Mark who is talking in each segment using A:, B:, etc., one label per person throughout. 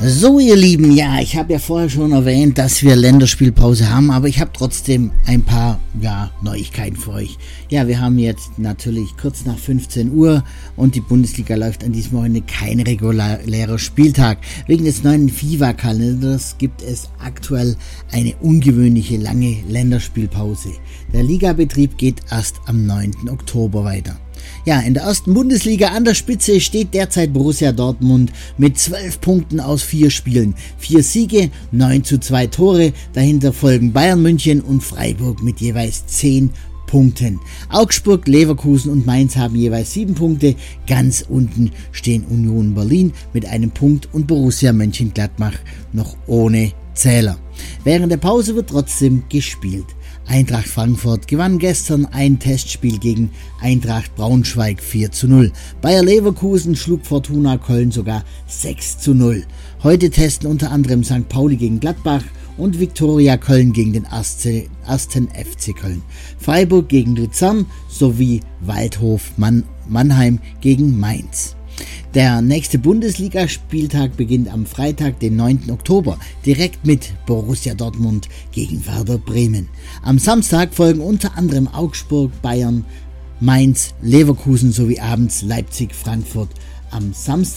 A: So, ihr Lieben, ja, ich habe ja vorher schon erwähnt, dass wir Länderspielpause haben, aber ich habe trotzdem ein paar Neuigkeiten für euch. Ja, wir haben jetzt natürlich kurz nach 15 Uhr und die Bundesliga läuft an diesem Wochenende kein regulärer Spieltag. Wegen des neuen FIFA-Kalenders gibt es aktuell eine ungewöhnliche lange Länderspielpause. Der Ligabetrieb geht erst am 9. Oktober weiter. Ja, in der ersten Bundesliga an der Spitze steht derzeit Borussia Dortmund mit 12 Punkten aus 4 Spielen. 4 Siege, 9:2 Tore, dahinter folgen Bayern München und Freiburg mit jeweils 10 Punkten. Augsburg, Leverkusen und Mainz haben jeweils 7 Punkte. Ganz unten stehen Union Berlin mit einem Punkt und Borussia Mönchengladbach noch ohne Zähler. Während der Pause wird trotzdem gespielt. Eintracht Frankfurt gewann gestern ein Testspiel gegen Eintracht Braunschweig 4:0. Bayer Leverkusen schlug Fortuna Köln sogar 6:0. Heute testen unter anderem St. Pauli gegen Gladbach und Viktoria Köln gegen den 1. FC Köln. Freiburg gegen Luzern sowie Waldhof Mannheim gegen Mainz. Der nächste Bundesligaspieltag beginnt am Freitag, den 9. Oktober, direkt mit Borussia Dortmund gegen Werder Bremen. Am Samstag folgen unter anderem Augsburg, Bayern, Mainz, Leverkusen sowie abends Leipzig, Frankfurt. Am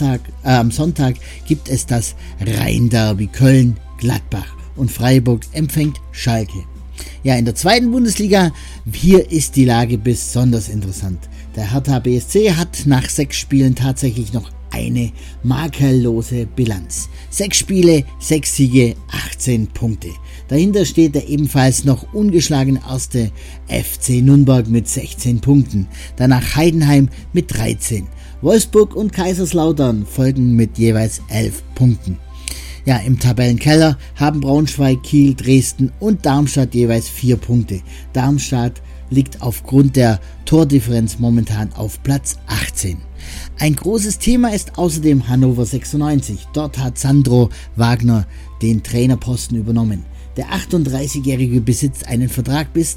A: Sonntag gibt es das Rhein-Derby Köln, Gladbach und Freiburg empfängt Schalke. Ja, in der zweiten Bundesliga, hier ist die Lage besonders interessant. Der Hertha BSC hat nach 6 Spielen tatsächlich noch eine makellose Bilanz. 6 Spiele, 6 Siege, 18 Punkte. Dahinter steht der ebenfalls noch ungeschlagene erste FC Nürnberg mit 16 Punkten. Danach Heidenheim mit 13. Wolfsburg und Kaiserslautern folgen mit jeweils 11 Punkten. Ja, im Tabellenkeller haben Braunschweig, Kiel, Dresden und Darmstadt jeweils 4 Punkte. Darmstadt liegt aufgrund der Tordifferenz momentan auf Platz 18. Ein großes Thema ist außerdem Hannover 96. Dort hat Sandro Wagner den Trainerposten übernommen. Der 38-Jährige besitzt einen Vertrag bis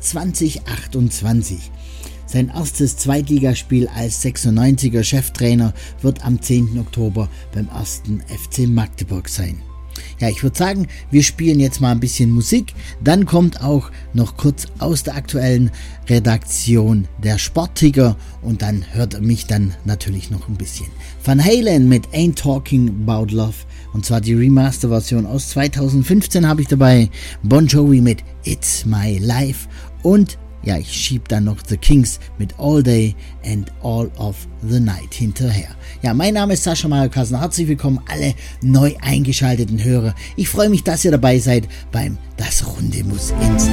A: 2028. Sein erstes Zweitligaspiel als 96er Cheftrainer wird am 10. Oktober beim 1. FC Magdeburg sein. Ja, ich würde sagen, wir spielen jetzt mal ein bisschen Musik. Dann kommt auch noch kurz aus der aktuellen Redaktion der Sportticker und dann hört ihr mich dann natürlich noch ein bisschen. Van Halen mit Ain't Talking About Love und zwar die Remaster-Version aus 2015 habe ich dabei. Bon Jovi mit It's My Life und ja, ich schieb dann noch The Kings mit All Day and All of the Night hinterher. Ja, mein Name ist Sascha Mayer-Kassner. Herzlich willkommen alle neu eingeschalteten Hörer. Ich freue mich, dass ihr dabei seid beim Das Runde muss ins